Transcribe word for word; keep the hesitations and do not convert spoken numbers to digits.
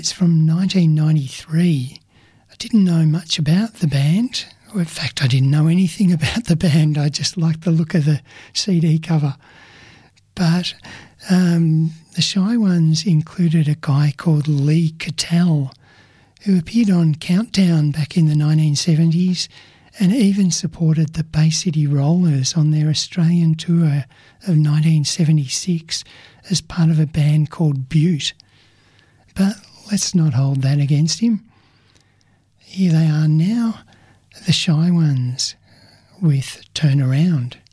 It's from nineteen ninety-three. I didn't know much about the band. In fact, I didn't know anything about the band. I just liked the look of the C D cover. But um, the Shy Ones included a guy called Lee Cattell, who appeared on Countdown back in the nineteen seventies and even supported the Bay City Rollers on their Australian tour of nineteen seventy-six as part of a band called Butte. But let's not hold that against him. Here they are now, the Shy Ones with Turn Around.